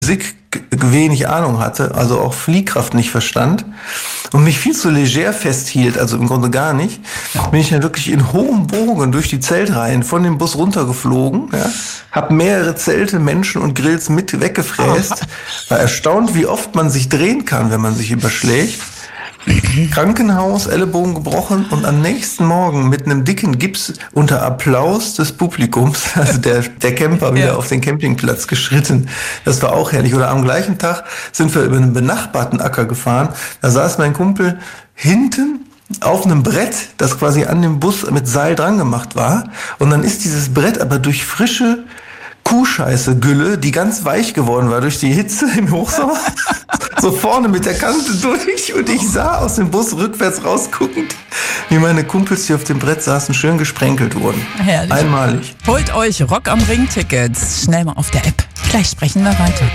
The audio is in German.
Physik wenig Ahnung hatte, also auch Fliehkraft nicht verstand und mich viel zu leger festhielt, also im Grunde gar nicht, bin ich dann wirklich in hohem Bogen durch die Zeltreihen von dem Bus runtergeflogen, ja, hab mehrere Zelte, Menschen und Grills mit weggefräst, war erstaunt, wie oft man sich drehen kann, wenn man sich überschlägt. Krankenhaus, Ellenbogen gebrochen und am nächsten Morgen mit einem dicken Gips unter Applaus des Publikums, also der Camper wieder auf den Campingplatz geschritten. Das war auch herrlich. Oder am gleichen Tag sind wir über einen benachbarten Acker gefahren. Da saß mein Kumpel hinten auf einem Brett, das quasi an dem Bus mit Seil dran gemacht war. Und dann ist dieses Brett aber durch frische Kuhscheiße-Gülle, die ganz weich geworden war durch die Hitze im Hochsommer, so vorne mit der Kante durch und ich sah aus dem Bus rückwärts rausguckend, wie meine Kumpels, die auf dem Brett saßen, schön gesprenkelt wurden. Herrlich. Einmalig. Holt euch Rock am Ring Tickets schnell mal auf der App. Gleich sprechen wir weiter.